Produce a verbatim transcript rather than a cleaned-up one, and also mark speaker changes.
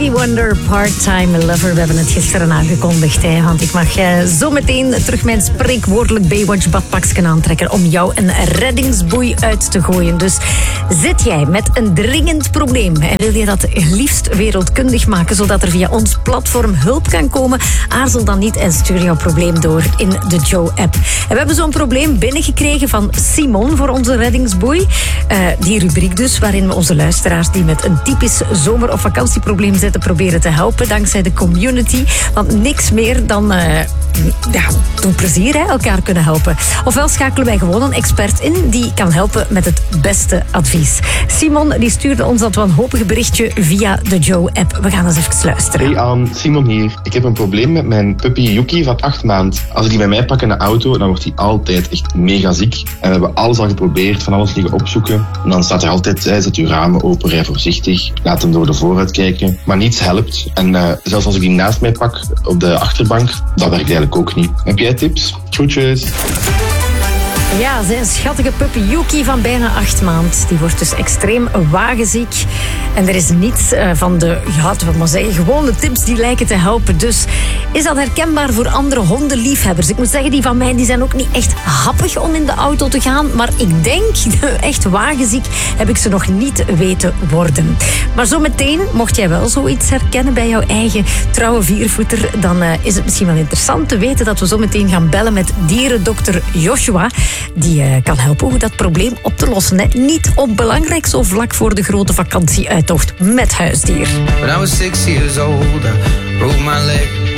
Speaker 1: Stevie Wonder, Part-Time Lover. We hebben het gisteren aangekondigd, hè, want ik mag uh, zo meteen terug mijn spreekwoordelijk Baywatch badpaksken aantrekken om jou een reddingsboei uit te gooien. Dus zit jij met een dringend probleem en wil je dat liefst wereldkundig maken, zodat er via ons platform hulp kan komen, aarzel dan niet en stuur jouw probleem door in de Joe-app. En we hebben zo'n probleem binnengekregen van Simon voor onze reddingsboei. Uh, die rubriek dus, waarin we onze luisteraars die met een typisch zomer- of vakantieprobleem zitten proberen te helpen, dankzij de community. Want niks meer dan uh, ja, doen plezier, hè, elkaar kunnen helpen. Ofwel schakelen wij gewoon een expert in die kan helpen met het beste advies. Simon die stuurde ons dat wanhopige berichtje via de Joe-app. We gaan eens even luisteren.
Speaker 2: Hey Ann, Simon hier. Ik heb een probleem met mijn puppy Yuki van acht maanden. Als ik die bij mij pak in de auto, dan wordt hij altijd echt mega ziek. En we hebben alles al geprobeerd, van alles liggen opzoeken. En dan staat er altijd, hè, zet uw ramen open, rij voorzichtig, laat hem door de vooruit kijken. Maar niets helpt. En uh, zelfs als ik die naast mij pak, op de achterbank, dat werkt eigenlijk ook niet. Heb jij tips? Groetjes.
Speaker 1: Ja, zijn schattige puppy Yuki van bijna acht maand. Die wordt dus extreem wagenziek. En er is niets uh, van de, ja, laten we maar zeggen, gewone tips die lijken te helpen. Dus is dat herkenbaar voor andere hondenliefhebbers? Ik moet zeggen, die van mij die zijn ook niet echt happig om in de auto te gaan. Maar ik denk, echt wagenziek, heb ik ze nog niet weten worden. Maar zometeen, mocht jij wel zoiets herkennen bij jouw eigen trouwe viervoeter, dan uh, is het misschien wel interessant te weten dat we zometeen gaan bellen met dierendokter Joshua. Die uh, kan helpen hoe dat probleem op te lossen. Hè. Niet onbelangrijk, zo vlak voor de grote vakantieuittocht met huisdier.
Speaker 3: When I was six years old, I broke my leg.